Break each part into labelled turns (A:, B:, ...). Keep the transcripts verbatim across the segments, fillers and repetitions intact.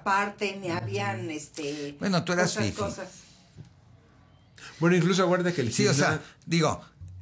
A: aparte, ni habían, este...
B: Bueno, tú eras
A: cosas,
B: fifi.
A: cosas.
C: Bueno, incluso acuérdate que el
B: Sí, o
C: gimnasio...
B: sea, digo...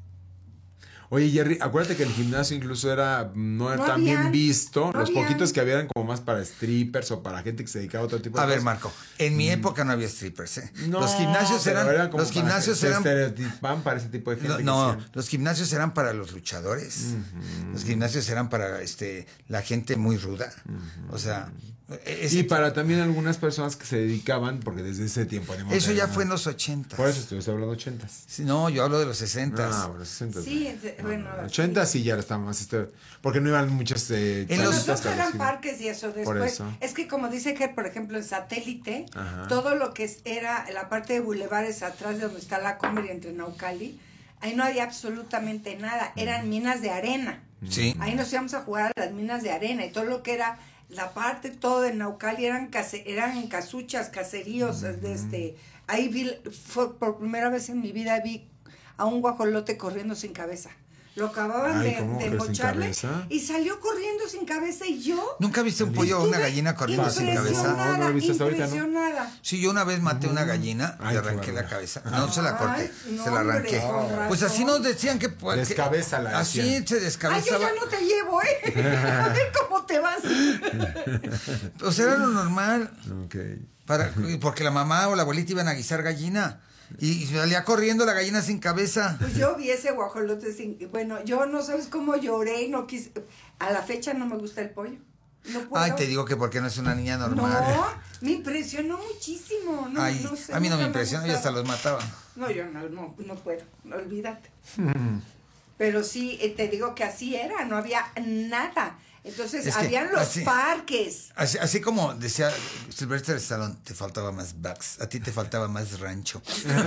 C: Oye, Jerry, acuérdate que el gimnasio incluso era no era
A: No
C: tan
A: habían,
C: bien visto.
A: no
C: Los
A: habían.
C: poquitos que había eran como más para strippers o para gente que se dedicaba a otro tipo de
B: A ver,
C: cosas.
B: Marco, en mi época no había strippers, ¿eh?
C: No,
B: los gimnasios
C: pero
B: eran...
C: eran como
B: los
C: para
B: gimnasios
C: que se
B: eran...
C: estereotipan para ese tipo de gente.
B: No,
C: que
B: no,
C: hacían.
B: los gimnasios eran para los luchadores. Uh-huh. Los gimnasios eran para este la gente muy ruda. Uh-huh. O sea,
C: ese y para también algunas personas que se dedicaban, porque desde ese tiempo...
B: Eso ya fue en los ochentas.
C: Por eso estoy hablando ochentas.
B: Sí, no, yo hablo de los sesentas.
C: Ah, bueno, sesentas.
A: Sí, no, bueno.
C: ochentas sí, sí ya estaba más... Este, porque no iban muchas... Eh,
A: en los dos eran parques y eso. Después, eso. Es que como dice Ger, por ejemplo, en Satélite, ajá, todo lo que era la parte de bulevares atrás de donde está la Comer entre Naucali, ahí no había absolutamente nada. Eran minas de arena.
B: Sí.
A: Ahí nos íbamos a jugar a las minas de arena y todo lo que era... La parte todo de Naucali eran case, eran casuchas, caseríos, uh-huh. de este, ahí vi, fue por primera vez en mi vida vi a un guajolote corriendo sin cabeza. Lo acababan
C: Ay,
A: de, de mocharle y salió corriendo sin cabeza y yo...
B: ¿Nunca viste un pollo o una gallina corriendo sin cabeza?
A: No, no lo viste hasta impresionada.
B: ¿No? Sí, yo una vez maté uh-huh. una gallina y arranqué la cabeza. No, Ay, se la corté, no, se la arranqué. Hombre, pues así nos decían que...
C: Descabézala.
B: Así decían. Se descabezaba.
A: Ay, yo ya no te llevo, ¿eh? A ver cómo te vas.
B: Pues era lo normal.
C: Ok.
B: Para, porque la mamá o la abuelita iban a guisar gallina. Y salía corriendo la gallina sin cabeza.
A: Pues yo vi ese guajolote sin... Bueno, yo no sabes cómo lloré y no quise... A la fecha no me gusta el pollo. No puedo.
B: Ay, te digo que porque no es una niña normal.
A: No, me impresionó muchísimo. No,
B: Ay,
A: no sé,
B: a mí no me
A: me
B: impresionó y hasta los mataba.
A: No, yo no, no, no puedo, no, olvídate. Pero sí, eh, te digo que así era, no había nada. Entonces, es habían los así, parques.
B: Así, así como decía Sylvester Stallone, te faltaba más bucks, a ti te faltaba más rancho.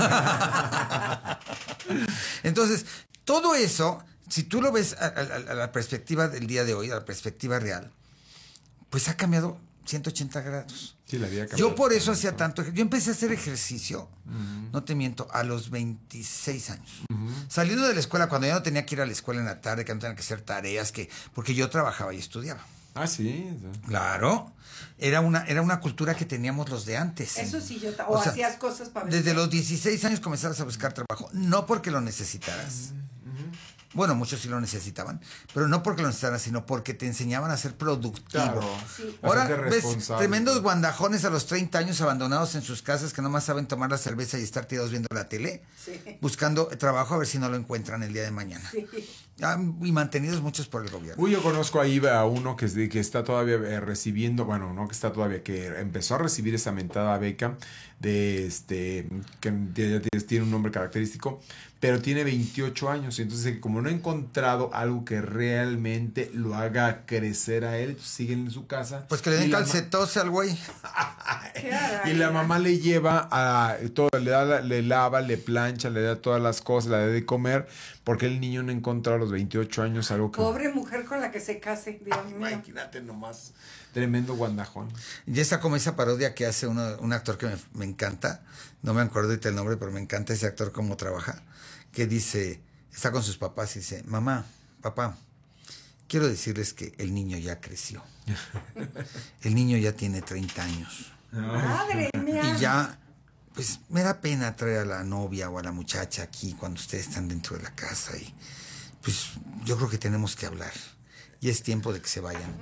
B: Entonces, todo eso, si tú lo ves a, a, a la perspectiva del día de hoy, a la perspectiva real, pues ha cambiado ciento ochenta grados.
C: Sí, la vida
B: yo por eso hacía tanto. Yo empecé a hacer ejercicio, uh-huh. no te miento, a los veintiséis años. Uh-huh. Saliendo de la escuela, cuando ya no tenía que ir a la escuela en la tarde, que no tenía que hacer tareas, que porque yo trabajaba y estudiaba.
C: Ah, sí.
B: Claro. Era una, era una cultura que teníamos los de antes.
A: Eso sí, yo... O, o sea, hacías cosas para...
B: Desde ver. Los dieciséis años comenzabas a buscar trabajo. No porque lo necesitaras. Uh-huh. Bueno, muchos sí lo necesitaban, pero no porque lo necesitaran, sino porque te enseñaban a ser productivo. Claro,
A: sí.
B: Ahora ves tremendos guandajones a los treinta años abandonados en sus casas que nomás saben tomar la cerveza y estar tirados viendo la tele,
A: sí.
B: buscando trabajo a ver si no lo encuentran el día de mañana.
A: Sí.
B: Ah, y mantenidos muchos por el gobierno.
C: Uy, yo conozco ahí a uno que, es de, que está todavía eh, recibiendo, bueno, no que está todavía, que empezó a recibir esa mentada beca de este, que ya tiene un nombre característico, pero tiene veintiocho años, entonces como no ha encontrado algo que realmente lo haga crecer a él, sigue en su casa.
B: Pues que le den calcetose al güey.
C: Y la mamá le lleva a todo, le da, le lava, le plancha, le da todas las cosas, le da de comer, porque el niño no ha encontrado a los veintiocho años algo que...
A: Pobre mujer con la que se case, Dios mío.
C: Imagínate nomás, tremendo guandajón.
B: Y está como esa parodia que hace uno, un actor que me, me encanta, no me acuerdo ahorita el nombre, pero me encanta ese actor cómo trabaja, que dice, está con sus papás y dice, mamá, papá, quiero decirles que el niño ya creció. El niño ya tiene treinta años.
A: Madre mía.
B: Y ya, pues me da pena traer a la novia o a la muchacha aquí cuando ustedes están dentro de la casa y pues yo creo que tenemos que hablar. Y es tiempo de que se vayan.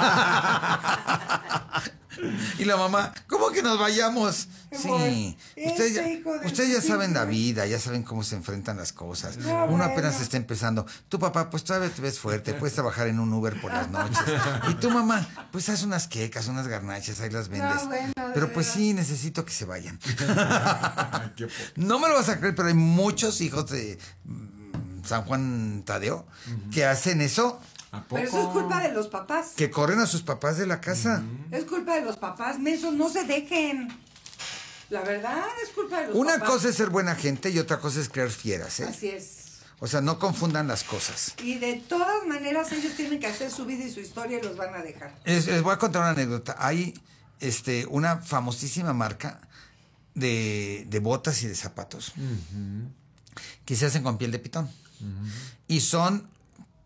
B: Y la mamá, ¿cómo que nos vayamos? Sí, ustedes ya, ustedes ya saben la vida, ya saben cómo se enfrentan las cosas.
A: No,
B: Uno apenas
A: bueno.
B: está empezando. Tu papá, pues todavía te ves fuerte, puedes trabajar en un Uber por las noches. Y tu mamá, pues haz unas quecas, unas garnachas, ahí las vendes.
A: No, bueno,
B: pero pues sí, necesito que se vayan. No me lo vas a creer, pero hay muchos hijos de mm, San Juan Tadeo uh-huh. que hacen eso.
A: Pero eso es culpa de los papás.
B: Que corren a sus papás de la casa.
A: Uh-huh. Es culpa de los papás, mensos, no se dejen. La verdad es culpa de los
B: Una
A: papás.
B: cosa es ser buena gente y otra cosa es crear fieras, ¿eh?
A: Así es.
B: O sea, no confundan las cosas.
A: Y de todas maneras ellos tienen que hacer su vida y su historia y los van a dejar.
B: Les, les voy a contar una anécdota. Hay este, una famosísima marca de, de botas y de zapatos uh-huh. que se hacen con piel de pitón. Uh-huh. Y son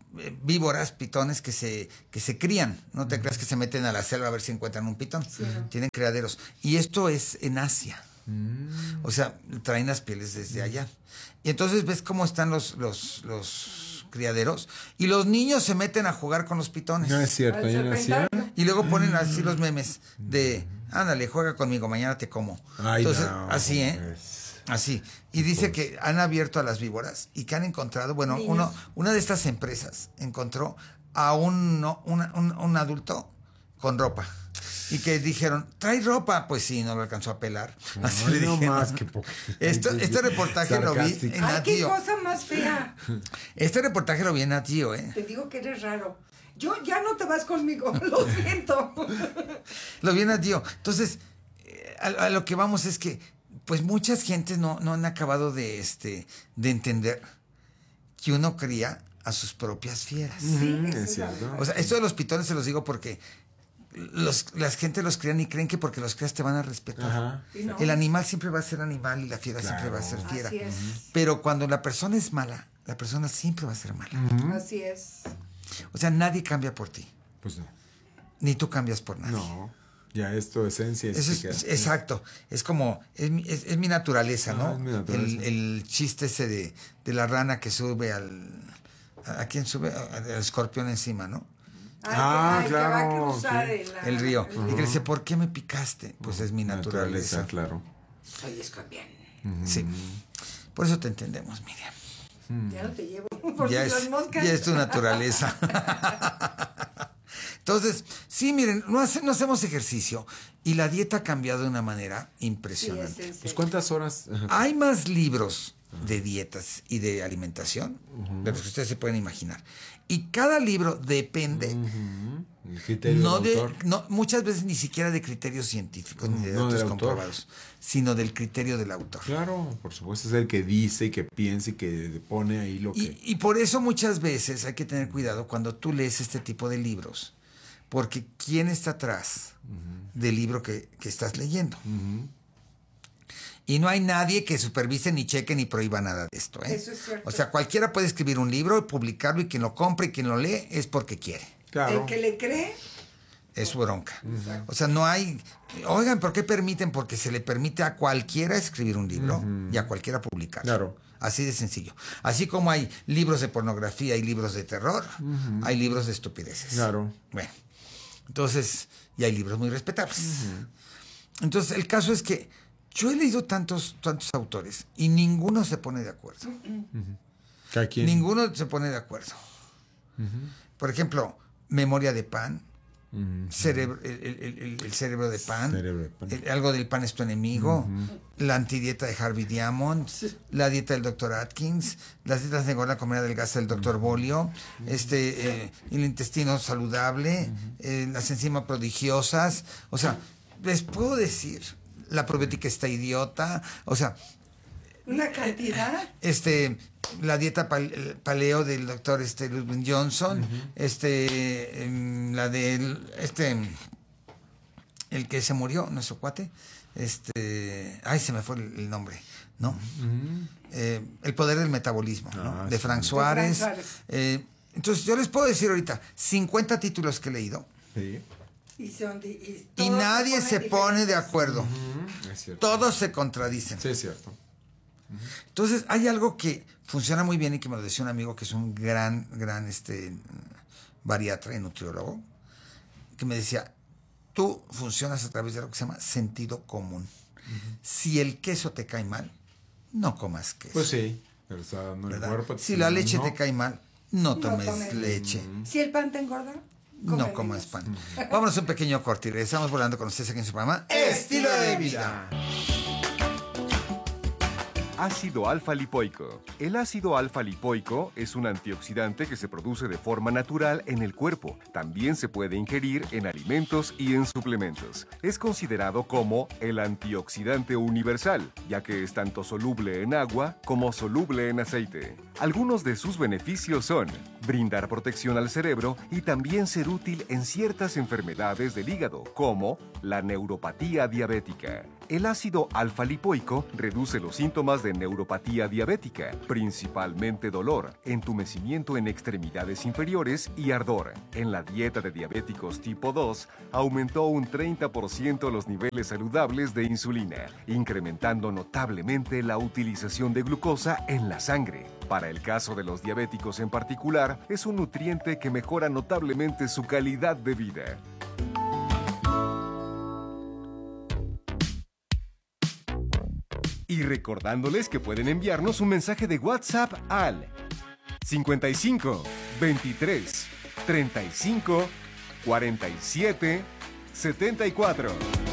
B: eh, víboras, pitones que se, que se crían. No te uh-huh. creas que se meten a la selva a ver si encuentran un pitón. Sí, ¿no? Tienen criaderos. Y esto es en Asia. Mm. O sea, traen las pieles desde allá. Y entonces ves cómo están los, los, los criaderos. Y los niños se meten a jugar con los pitones.
C: No es cierto, yo no hacía.
B: Y luego ponen así los memes de, ándale, juega conmigo, mañana te como.
C: Ay,
B: entonces,
C: no,
B: así, ¿eh? Es... Así. Y dice que han abierto a las víboras y que han encontrado, bueno, uno, una de estas empresas encontró a un, una, un, un adulto con ropa. Y que dijeron, ¿trae ropa? Pues sí, no lo alcanzó a pelar.
C: No, Así no, le dijeron. No más que po-
B: Esto, este reportaje lo vi en
A: Ay,
B: Nat
A: qué
B: Geo.
A: cosa más fea.
B: Este reportaje lo vi en Nat Geo, ¿eh?
A: Te digo que eres raro. Yo ya no te vas conmigo, lo siento.
B: Lo vi en Nat Geo. Entonces, a, a lo que vamos es que, pues muchas gentes no, no han acabado de, este, de entender que uno cría a sus propias fieras.
A: Sí,
C: es cierto.
B: O sea, esto de los pitones se los digo porque los, las gente los crían y creen que porque los crías te van a respetar.
C: Ajá.
A: No.
B: El animal siempre va a ser animal y la fiera
C: Claro.
B: siempre va a ser fiera.
A: Así es.
B: Pero cuando la persona es mala, la persona siempre va a ser mala.
C: Uh-huh.
A: Así es.
B: O sea, nadie cambia por ti.
C: Pues no.
B: Ni tú cambias por nadie.
C: No. Ya es tu esencia.
B: Eso es, es, exacto. Es como, es, mi- es, es mi naturaleza, ¿no?
C: Ah, es mi naturaleza.
B: El, el chiste ese de, de la rana que sube al... ¿A, a quién sube? Al escorpión encima, ¿no?
A: Ay,
C: Ah,
A: ay,
C: claro,
A: que va a cruzar
C: ok.
A: el,
B: El río.
A: el
B: Y que le dice, ¿por qué me picaste? Pues es mi naturaleza.
C: Claro.
A: Soy escorpión.
B: Sí. Por eso te entendemos, Miriam.
A: Ya no te llevo por
B: Ya
A: si
B: es,
A: las moscas.
B: ya es tu naturaleza. Entonces, sí, miren, no, hace- no hacemos ejercicio y la dieta ha cambiado de una manera
A: Sí,
B: impresionante.
A: es en serio.
C: Pues ¿cuántas horas? Ajá.
B: Hay más libros de dietas y de alimentación de los que ustedes se pueden imaginar. Y cada libro depende,
C: Ujú. El criterio
B: no
C: del
B: de,
C: autor.
B: no, muchas veces ni siquiera de criterios científicos ni de
C: No,
B: datos
C: del autor.
B: comprobados, sino del criterio del autor.
C: Claro, por supuesto, es el que dice y que piensa y que pone ahí lo que...
B: Y, y por eso muchas veces hay que tener cuidado cuando tú lees este tipo de libros, porque ¿quién está atrás del libro que, que estás leyendo?
C: Ujú.
B: Y no hay nadie que supervise, ni cheque, ni prohíba nada de esto, ¿eh?
A: Eso es cierto.
B: O sea, cualquiera puede escribir un libro y publicarlo, y quien lo compre y quien lo lee es porque quiere.
C: Claro.
A: El que le cree,
B: Es su bronca. O sea, no hay... Oigan, ¿por qué permiten? Porque se le permite a cualquiera escribir un libro y a cualquiera publicarlo.
C: Claro.
B: Así de sencillo. Así como hay libros de pornografía y libros de terror, hay libros de estupideces.
C: Claro.
B: Bueno, entonces, y hay libros muy respetables. Entonces, el caso es que yo he leído tantos, tantos autores y ninguno se pone de acuerdo.
C: Cada quien.
B: Ninguno se pone de acuerdo. Por ejemplo, Memoria de Pan,
C: Ujú.
B: cerebro, el, el- el- el cerebro de pan,
C: Cerebro de pan.
B: el- algo del pan es tu enemigo, la antidieta de Harvey Diamond, la dieta del doctor Atkins, las dietas de gorda comida delgada del doctor Bolio, este, eh, el intestino saludable, eh, las enzimas prodigiosas, o sea, les puedo decir, la probiótica está idiota, o sea,
A: una cantidad.
B: este la dieta pal- paleo del doctor este Ludwig Johnson, este em, la del este el que se murió, nuestro cuate, este ay se me fue el, el nombre, ¿no? Eh, el poder del metabolismo, ¿no?
C: Ah,
B: De
C: sí.
B: Frank
A: De
B: Suárez.
A: Frank Suárez.
B: Eh, entonces yo les puedo decir ahorita cincuenta títulos que he leído
C: Sí.
A: Y, son di- y,
B: y
A: todos
B: nadie
A: ponen
B: se pone de
A: diferentes.
B: acuerdo.
C: Ujú. Es cierto.
B: Todos se contradicen.
C: Sí, es cierto.
B: Entonces, hay algo que funciona muy bien y que me lo decía un amigo que es un gran, gran este, bariatra y nutriólogo, que me decía, tú funcionas a través de lo que se llama sentido común. Si el queso te cae mal, no comas queso.
C: Pues sí. Pero está dando el
B: ¿verdad?
C: cuerpo.
B: Si la leche
C: no.
B: te cae mal, no
A: No
B: tomes
A: tomes.
B: leche.
A: Si el pan te engorda,
B: No
A: come
B: comas
A: menos.
B: pan. Vámonos a un pequeño corte y regresamos volando con ustedes aquí en su programa Estilo de Vida.
D: Ácido alfa-lipoico. El ácido alfa-lipoico es un antioxidante que se produce de forma natural en el cuerpo. También se puede ingerir en alimentos y en suplementos. Es considerado como el antioxidante universal, ya que es tanto soluble en agua como soluble en aceite. Algunos de sus beneficios son brindar protección al cerebro y también ser útil en ciertas enfermedades del hígado, como la neuropatía diabética. El ácido alfa-lipoico reduce los síntomas de neuropatía diabética, principalmente dolor, entumecimiento en extremidades inferiores y ardor. En la dieta de diabéticos tipo dos, aumentó un treinta por ciento los niveles saludables de insulina, incrementando notablemente la utilización de glucosa en la sangre. Para el caso de los diabéticos en particular, es un nutriente que mejora notablemente su calidad de vida. Y recordándoles que pueden enviarnos un mensaje de WhatsApp al cincuenta y cinco, veintitrés, treinta y cinco, cuarenta y siete, setenta y cuatro.